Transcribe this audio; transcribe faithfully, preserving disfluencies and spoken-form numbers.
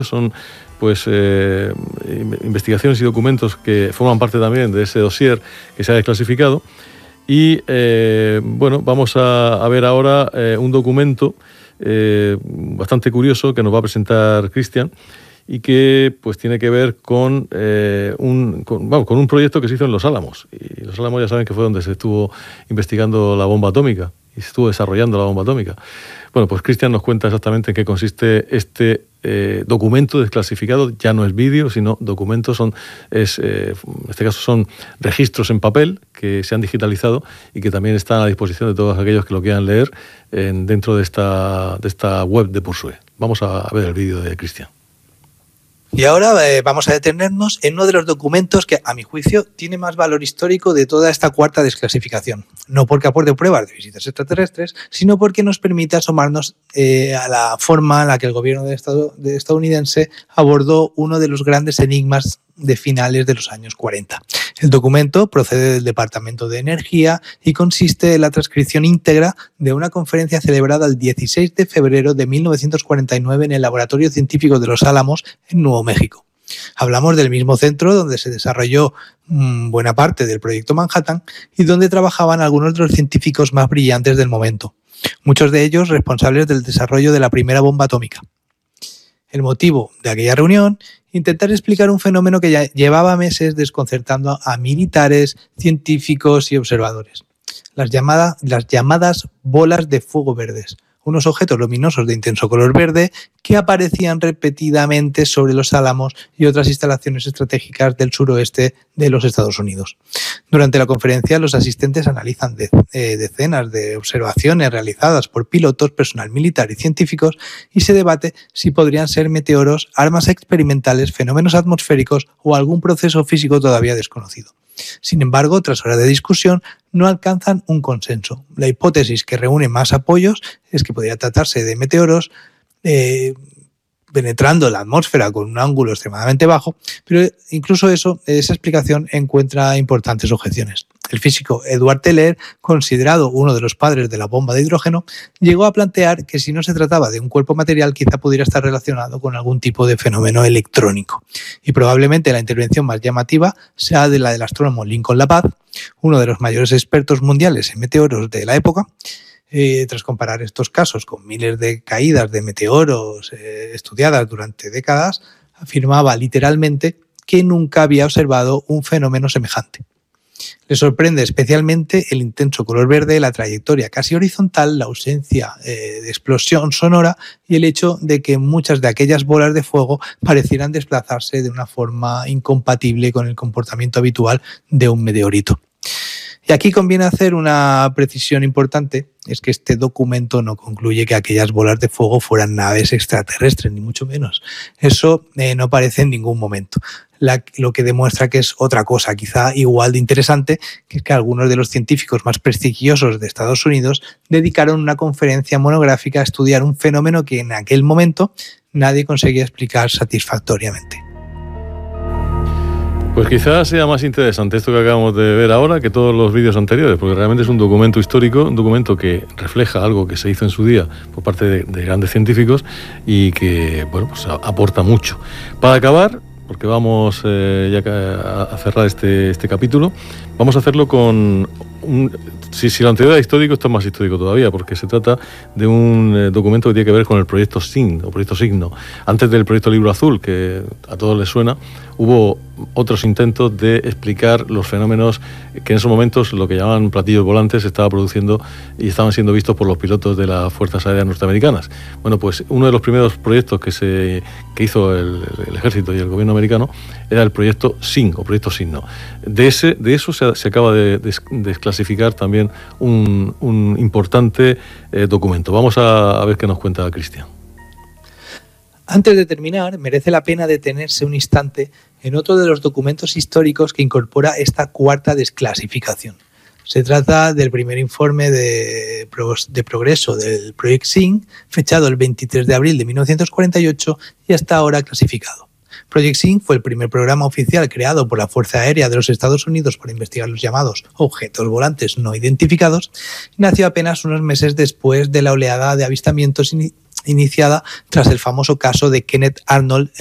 Son pues eh, investigaciones y documentos que forman parte también de ese dossier que se ha desclasificado. Y eh, bueno, vamos a, a ver ahora eh, un documento eh, bastante curioso que nos va a presentar Cristian y que pues tiene que ver con, eh, un, con, bueno, con un proyecto que se hizo en Los Álamos. Y Los Álamos ya saben que fue donde se estuvo investigando la bomba atómica y se estuvo desarrollando la bomba atómica. Bueno, pues Cristian nos cuenta exactamente en qué consiste este eh, documento desclasificado. Ya no es vídeo, sino documentos, son, es, eh, en este caso son registros en papel que se han digitalizado y que también están a disposición de todos aquellos que lo quieran leer en, dentro de esta, de esta web de Pulsue. Vamos a, a ver el vídeo de Cristian. Y ahora eh, vamos a detenernos en uno de los documentos que, a mi juicio, tiene más valor histórico de toda esta cuarta desclasificación. No porque aporte pruebas de visitas extraterrestres, sino porque nos permite asomarnos eh, a la forma en la que el gobierno de Estado, de estadounidense abordó uno de los grandes enigmas de finales de los años cuarenta. El documento procede del Departamento de Energía y consiste en la transcripción íntegra de una conferencia celebrada el dieciséis de febrero de mil novecientos cuarenta y nueve en el Laboratorio Científico de Los Álamos, en Nuevo México. Hablamos del mismo centro donde se desarrolló mmm, buena parte del Proyecto Manhattan y donde trabajaban algunos de los científicos más brillantes del momento, muchos de ellos responsables del desarrollo de la primera bomba atómica. El motivo de aquella reunión: intentar explicar un fenómeno que ya llevaba meses desconcertando a militares, científicos y observadores. Las, llamada, las llamadas bolas de fuego verdes, unos objetos luminosos de intenso color verde que aparecían repetidamente sobre los Álamos y otras instalaciones estratégicas del suroeste de los Estados Unidos. Durante la conferencia, los asistentes analizan de, eh, decenas de observaciones realizadas por pilotos, personal militar y científicos, y se debate si podrían ser meteoros, armas experimentales, fenómenos atmosféricos o algún proceso físico todavía desconocido. Sin embargo, tras horas de discusión, no alcanzan un consenso. La hipótesis que reúne más apoyos es que podría tratarse de meteoros eh, penetrando la atmósfera con un ángulo extremadamente bajo, pero incluso eso, esa explicación encuentra importantes objeciones. El físico Edward Teller, considerado uno de los padres de la bomba de hidrógeno, llegó a plantear que si no se trataba de un cuerpo material, quizá pudiera estar relacionado con algún tipo de fenómeno electrónico. Y probablemente la intervención más llamativa sea de la del astrónomo Lincoln Lapaz, uno de los mayores expertos mundiales en meteoros de la época. Eh, tras comparar estos casos con miles de caídas de meteoros eh, estudiadas durante décadas, afirmaba literalmente que nunca había observado un fenómeno semejante. Le sorprende especialmente el intenso color verde, la trayectoria casi horizontal, la ausencia eh, de explosión sonora y el hecho de que muchas de aquellas bolas de fuego parecieran desplazarse de una forma incompatible con el comportamiento habitual de un meteorito. Y aquí conviene hacer una precisión importante, es que este documento no concluye que aquellas bolas de fuego fueran naves extraterrestres, ni mucho menos. Eso eh, no aparece en ningún momento. La, lo que demuestra que es otra cosa, quizá igual de interesante, que es que algunos de los científicos más prestigiosos de Estados Unidos dedicaron una conferencia monográfica a estudiar un fenómeno que en aquel momento nadie conseguía explicar satisfactoriamente. Pues quizás sea más interesante esto que acabamos de ver ahora que todos los vídeos anteriores, porque realmente es un documento histórico, un documento que refleja algo que se hizo en su día por parte de, de grandes científicos y que, bueno, pues aporta mucho. Para acabar, porque vamos eh, ya a cerrar este, este capítulo, vamos a hacerlo con un, si, si lo anterior era histórico, esto es más histórico todavía, porque se trata de un eh, documento que tiene que ver con el proyecto S I G N, o proyecto Signo. Antes del proyecto Libro Azul, que a todos les suena, hubo otros intentos de explicar los fenómenos que en esos momentos, lo que llamaban platillos volantes, se estaba produciendo y estaban siendo vistos por los pilotos de las Fuerzas Aéreas norteamericanas. Bueno, pues uno de los primeros proyectos que se que hizo el, el ejército y el gobierno americano era el proyecto S I G N, o proyecto Signo. De, ese, de eso se, se acaba de, de desclasificar también un, un importante eh, documento. Vamos a, a ver qué nos cuenta Cristian. Antes de terminar, merece la pena detenerse un instante en otro de los documentos históricos que incorpora esta cuarta desclasificación. Se trata del primer informe de, de progreso del Proyecto S I G N, fechado el veintitrés de abril de mil novecientos cuarenta y ocho y hasta ahora clasificado. Project S I G N fue el primer programa oficial creado por la Fuerza Aérea de los Estados Unidos para investigar los llamados objetos volantes no identificados y nació apenas unos meses después de la oleada de avistamientos iniciada tras el famoso caso de Kenneth Arnold